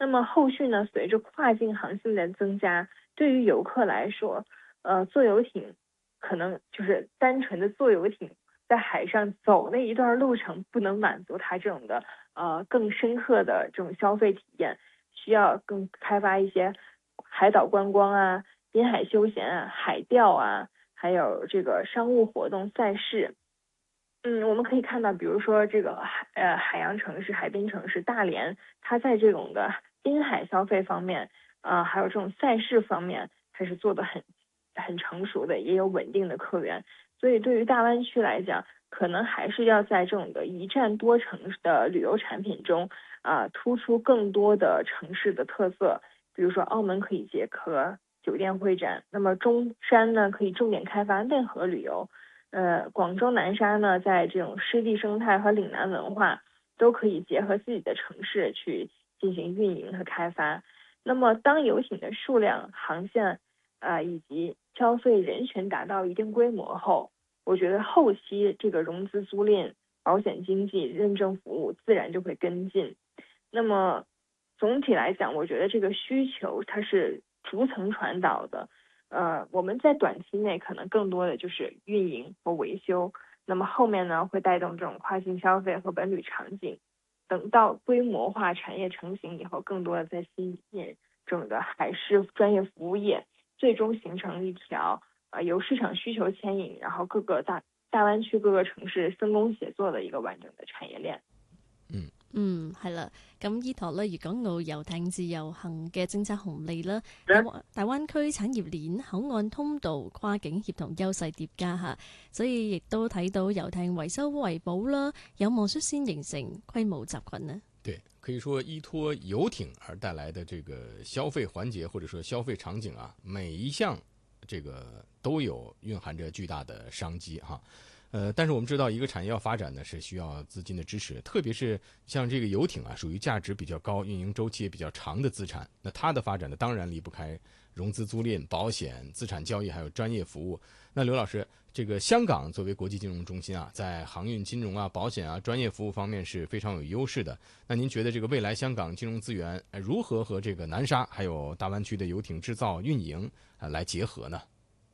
那么后续呢，随着跨境航线的增加，对于游客来说，坐游艇可能就是单纯的坐游艇在海上走那一段路程，不能满足他这种的更深刻的这种消费体验，需要更开发一些海岛观光啊、滨海休闲啊、海钓啊，还有这个商务活动赛事。我们可以看到，比如说这个海洋城市、海滨城市大连，它在这种的滨海消费方面，还有这种赛事方面，它是做的很成熟的，也有稳定的客源。所以对于大湾区来讲，可能还是要在这种的一站多城的旅游产品中，突出更多的城市的特色。比如说澳门可以结合酒店会展，那么中山呢可以重点开发内河旅游。广州南沙呢，在这种湿地生态和岭南文化都可以结合自己的城市去进行运营和开发。那么，当游艇的数量、航线以及消费人群达到一定规模后，我觉得后期这个融资租赁、保险经纪、认证服务自然就会跟进。那么总体来讲，我觉得这个需求它是逐层传导的。我们在短期内可能更多的就是运营和维修，那么后面呢会带动这种跨境消费和本旅场景，等到规模化产业成型以后，更多的再吸引这种的海事专业服务业，最终形成一条由市场需求牵引，然后各个大湾区各个城市分工協作的一個完整的產業鏈。 係啦。咁依託咧粵港澳遊艇自由行嘅政策紅利啦，有大灣區產業鏈、口岸通道、跨境協同優勢疊加嚇，所以亦都睇到遊艇維修維保啦，有望率先形成規模集群呢。 对，可以说依托游艇而带来的这个消费环节或者说消费场景啊，每一项这个都有蕴含着巨大的商机哈。但是我们知道，一个产业要发展呢，是需要资金的支持，特别是像这个游艇啊，属于价值比较高、运营周期也比较长的资产，那它的发展呢，当然离不开融资租赁、保险、资产交易还有专业服务。那刘老师，这个香港作为国际金融中心啊，在航运金融啊、保险啊、专业服务方面是非常有优势的。那您觉得这个未来香港金融资源如何和这个南沙还有大湾区的游艇制造、运营来结合呢？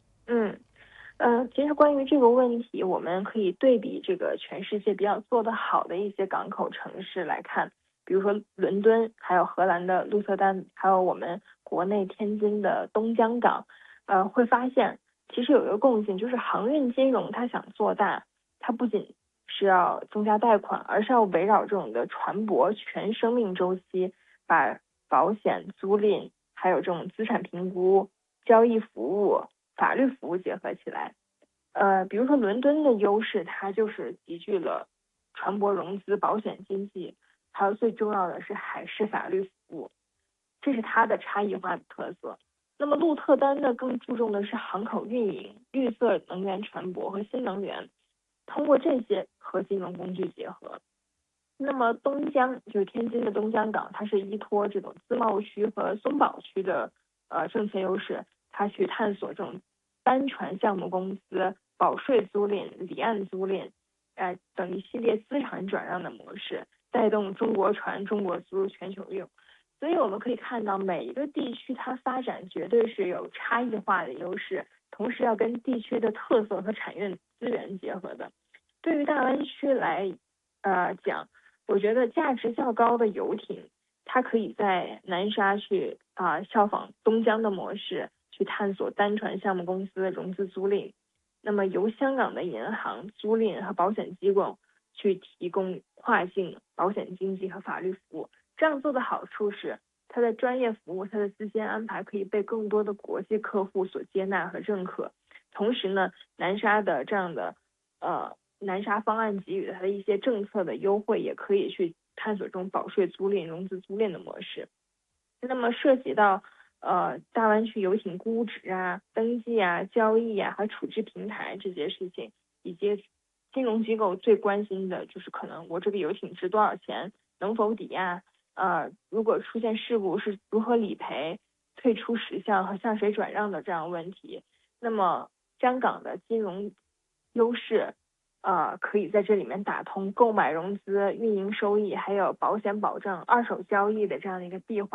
其实关于这个问题，我们可以对比这个全世界比较做得好的一些港口城市来看，比如说伦敦，还有荷兰的鹿特丹，还有我们国内天津的东江港，会发现其实有一个共性，就是航运金融它想做大，它不仅是要增加贷款，而是要围绕这种的船舶全生命周期，把保险、租赁，还有这种资产评估、交易服务、法律服务结合起来。比如说伦敦的优势，它就是集聚了船舶融资、保险经纪，还有最重要的是海事法律服务，这是它的差异化的特色。那么鹿特丹呢，更注重的是航口运营、绿色能源船舶和新能源，通过这些和金融工具结合。那么东江就是天津的东江港，它是依托这种自贸区和松宝区的政策优势，它去探索这种单船项目公司、保税租赁、离岸租赁，等一系列资产转让的模式，带动中国船、中国租全球用。所以我们可以看到，每一个地区它发展绝对是有差异化的优势，同时要跟地区的特色和产业资源结合的。对于大湾区来讲，我觉得价值较高的游艇，它可以在南沙去效仿东江的模式，去探索单船项目公司的融资租赁。那么由香港的银行、租赁和保险机构去提供跨境保险经纪和法律服务。这样做的好处是，它的专业服务、它的资金安排可以被更多的国际客户所接纳和认可。同时呢，南沙的这样的南沙方案给予它的一些政策的优惠，也可以去探索这种保税租赁、融资租赁的模式。那么涉及到大湾区游艇估值登记交易和处置平台这些事情，以及金融机构最关心的就是可能我这个游艇值多少钱，能否抵押，如果出现事故是如何理赔、退出时效和向谁转让的这样问题。那么香港的金融优势可以在这里面打通购买融资、运营收益，还有保险保障、二手交易的这样的一个闭环。